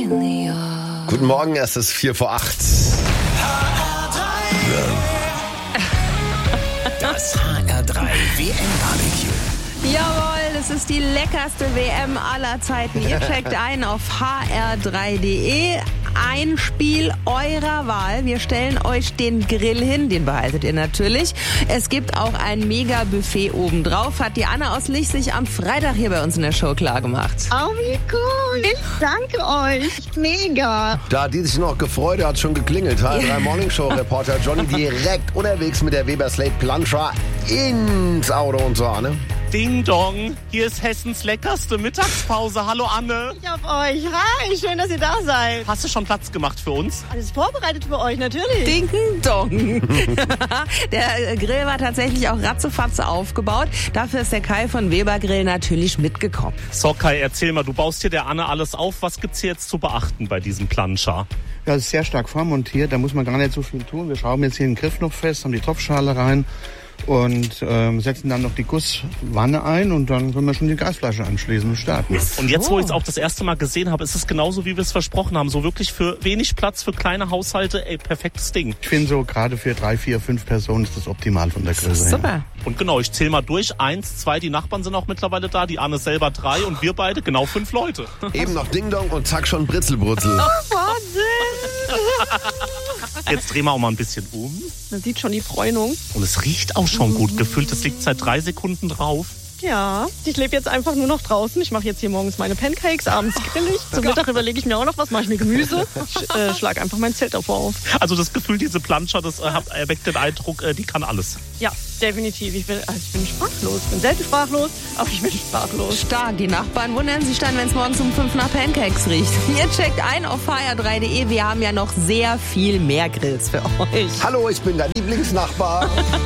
Guten Morgen, es ist 7:45. Das HR3 WM-Barbecue. Jawohl, das ist die leckerste WM aller Zeiten. Ihr checkt ein auf hr3.de. Ein Spiel eurer Wahl. Wir stellen euch den Grill hin, den behaltet ihr natürlich. Es gibt auch ein Mega-Buffet obendrauf. Hat die Anna aus Lich sich am Freitag hier bei uns in der Show klargemacht. Oh, wie cool. Ich danke euch. Mega. Da hat die sich noch gefreut, hat schon geklingelt. HR3 Morning Show Reporter Johnny direkt unterwegs mit der Weber Slate Plancha ins Auto und so, ne? Ding Dong, hier ist Hessens leckerste Mittagspause. Hallo Anne. Ich auf euch. Hi, schön, dass ihr da seid. Hast du schon Platz gemacht für uns? Alles vorbereitet für euch, natürlich. Ding Dong. Der Grill war tatsächlich auch ratzefatze aufgebaut. Dafür ist der Kai von Weber Grill natürlich mitgekommen. So Kai, erzähl mal, du baust hier der Anne alles auf. Was gibt's hier jetzt zu beachten bei diesem Plancha? Ja, es ist sehr stark vormontiert, da muss man gar nicht so viel tun. Wir schrauben jetzt hier den Griff noch fest, haben die Topfschale rein und setzen dann noch die Gusswanne ein und dann können wir schon die Gasflasche anschließen und starten. Und jetzt, wo ich es auch das erste Mal gesehen habe, ist es genauso, wie wir es versprochen haben. So wirklich für wenig Platz für kleine Haushalte, perfektes Ding. Ich finde so, gerade für 3, 4, 5 Personen ist das optimal von der Größe her. Super. Und genau, ich zähle mal durch. 1, 2, die Nachbarn sind auch mittlerweile da, die Anne selber 3 und wir beide genau 5 Leute. Eben noch Ding Dong und zack schon Britzelbrutzel. Jetzt drehen wir auch mal ein bisschen um. Man sieht schon die Bräunung. Und es riecht auch schon gut gefüllt. Es liegt seit 3 Sekunden drauf. Ja, ich lebe jetzt einfach nur noch draußen. Ich mache jetzt hier morgens meine Pancakes, abends grill ich. Zum Mittag überlege ich mir auch noch was, mache ich mir Gemüse. Ich schlag einfach mein Zelt davor auf. Also das Gefühl, diese Plancha, das erweckt den Eindruck, die kann alles. Ja, definitiv. Ich bin sprachlos. Ich bin selten sprachlos, aber ich bin sprachlos. Stark. Die Nachbarn wundern sich dann, wenn es morgens um 5 nach Pancakes riecht. Ihr checkt ein auf hr3.de. Wir haben ja noch sehr viel mehr Grills für euch. Hallo, ich bin der Lieblingsnachbar.